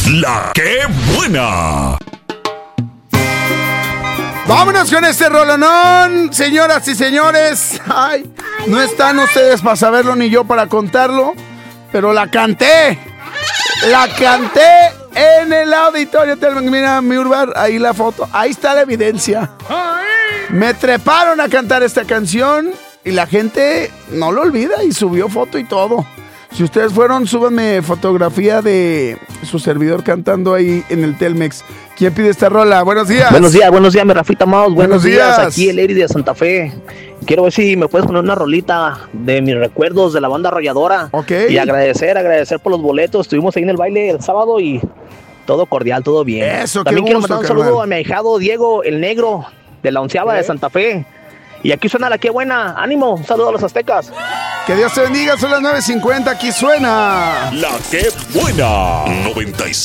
La que buena. Vámonos con este rolonón, señoras y señores. Ay, no están ustedes para saberlo ni yo para contarlo, pero la canté. La canté en el auditorio. Mira, mi Urbar, ahí la foto. Ahí está la evidencia. Me treparon a cantar esta canción y la gente no lo olvida y subió foto y todo. Si ustedes fueron, súbanme fotografía de su servidor cantando ahí en el Telmex. ¿Quién pide esta rola? Buenos días. Buenos días, mi Rafita Maus. Buenos días. Aquí el Eri de Santa Fe. Quiero ver si me puedes poner una rolita de mis recuerdos de la banda Arrolladora. Ok. Y agradecer por los boletos. Estuvimos ahí en el baile el sábado y todo cordial, todo bien. Eso, también qué quiero gusto, mandar un saludo a mi ahijado Diego, el negro, de la 11ª de Santa Fe. Y aquí suena la que buena. ¡Ánimo! Un saludo a los aztecas. Que Dios te bendiga. Son las 9:50. Aquí suena La que buena. 95.